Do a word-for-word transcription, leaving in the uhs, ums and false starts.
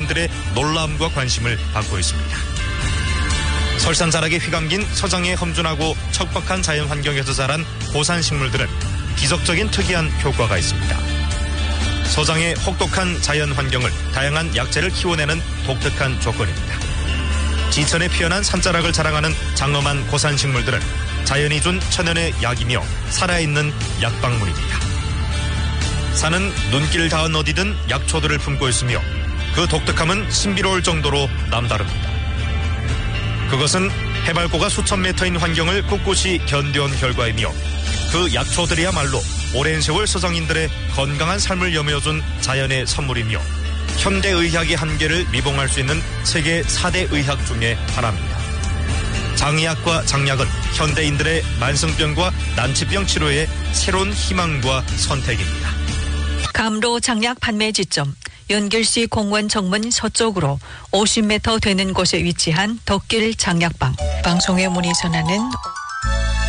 시민들의 놀라움과 관심을 받고 있습니다. 설산자락에 휘감긴 서장의 험준하고 척박한 자연 환경에서 자란 고산 식물들은 기적적인 특이한 효과가 있습니다. 서장의 혹독한 자연 환경을 다양한 약재를 키워내는 독특한 조건입니다. 지천에 피어난 산자락을 자랑하는 장엄한 고산 식물들은 자연이 준 천연의 약이며 살아있는 약방문입니다. 산은 눈길 닿은 어디든 약초들을 품고 있으며 그 독특함은 신비로울 정도로 남다릅니다. 그것은 해발고가 수천 미터인 환경을 꿋꿋이 견뎌온 결과이며 그 약초들이야말로 오랜 세월 서장인들의 건강한 삶을 여며준 자연의 선물이며 현대의학의 한계를 미봉할 수 있는 세계 사 대 의학 중에 하나입니다. 장의학과 장약은 현대인들의 만성병과 난치병 치료의 새로운 희망과 선택입니다. 감로 장약 판매 지점 연길시 공원 정문 서쪽으로 오십 미터 되는 곳에 위치한 덕길 장약방. 방송에 문의 전화는